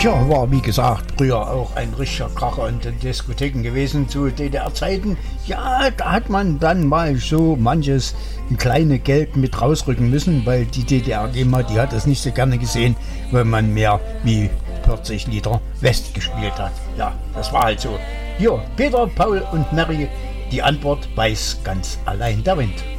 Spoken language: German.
Ja, war wie gesagt früher auch ein richtiger Kracher in den Diskotheken gewesen zu DDR-Zeiten. Ja, da hat man dann mal so manches kleine Geld mit rausrücken müssen, weil die DDR-GEMA, die hat das nicht so gerne gesehen, weil man mehr wie 40 Liter West gespielt hat. Ja, das war halt so. Hier, Peter, Paul und Mary, die Antwort weiß ganz allein der Wind.